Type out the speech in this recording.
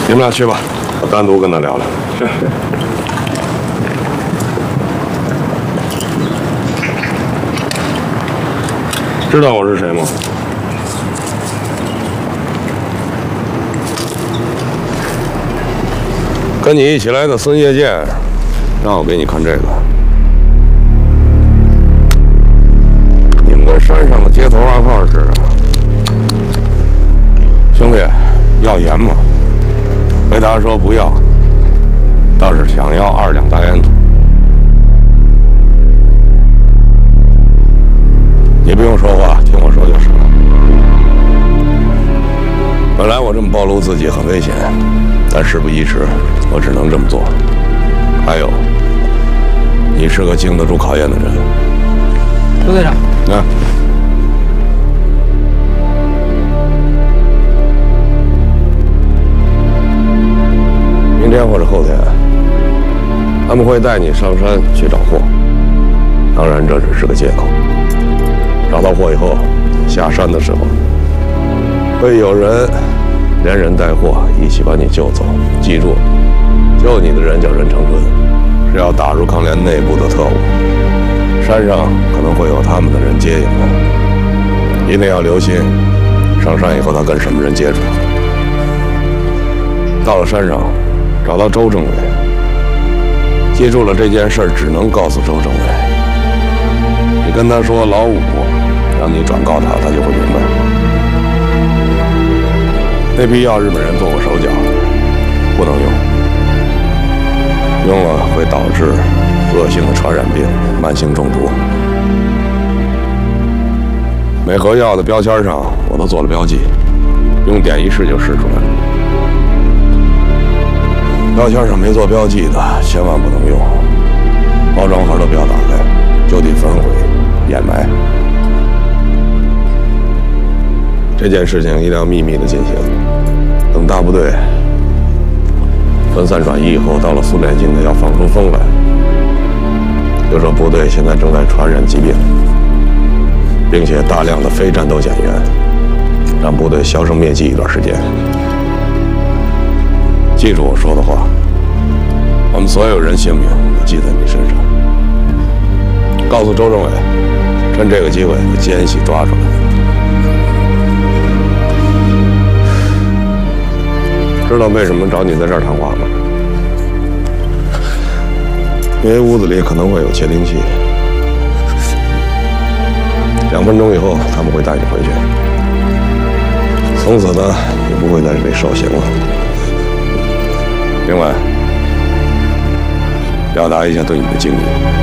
你们俩去吧，我单独跟他聊聊。是。知道我是谁吗？跟你一起来的孙业建，让我给你看这个。你们跟山上的街头暗号似的。兄弟，要盐吗？回答说不要，倒是想要2两大烟土。你不用说话，听我说就是了。本来我这么暴露自己很危险，但事不宜迟，我只能这么做。还有，你是个经得住考验的人。 周队长， 啊。明天或者后天，他们会带你上山去找货。当然，这只是个借口。找到货以后，下山的时候，会有人连人带货一起把你救走。记住，救你的人叫任长春，是要打入康联内部的特务。山上可能会有他们的人接应他，一定要留心。上山以后，他跟什么人接触？到了山上，找到周政委，记住了这件事只能告诉周政委。你跟他说老五让你转告他，他就会明白。那批药日本人做过手脚，不能用，用了会导致恶性的传染病、慢性中毒。每盒药的标签上我都做了标记，用点一试就试出来了。标签上没做标记的，千万不能用。包装盒都不要打开，就地焚毁、掩埋。这件事情一定要秘密的进行。等大部队分散转移以后，到了苏联境内要放出风来，就说部队现在正在传染疾病，并且大量的非战斗减员，让部队销声灭迹一段时间。记住我说的话，我们所有人性命都记在你身上。告诉周政委，趁这个机会把奸细抓出来。知道为什么找你在这儿谈话吗？因为屋子里可能会有窃听器。2分钟以后，他们会带你回去。从此呢，也不会在这里受刑了。另外，表达一下对你的敬意。